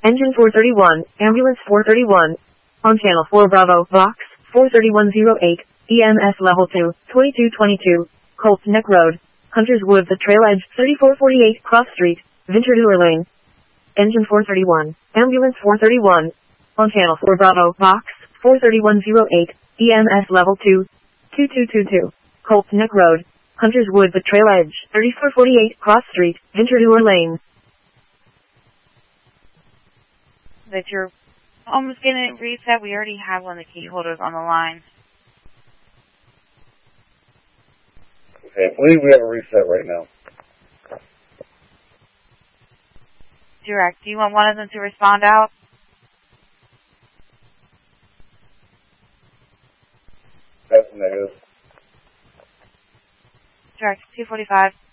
Engine 431, Ambulance 431. On Channel 4 Bravo, Vox, 43108, EMS Level 2, 2222, Colts Neck Road, Hunters Wood, The Trail Edge, 3448, Cross Street, Ventura Lane. Engine 431, Ambulance 431. On Channel 4 Bravo, Vox, 43108, EMS Level 2, 2222, Colts Neck Road, Hunters Wood, The Trail Edge, 3448, Cross Street, Ventura Lane. That you're almost getting it reset. We already have one of the key holders on the line. Okay, I believe we have a reset right now. Direct. Do you want one of them to respond out? That's negative. Direct, 245.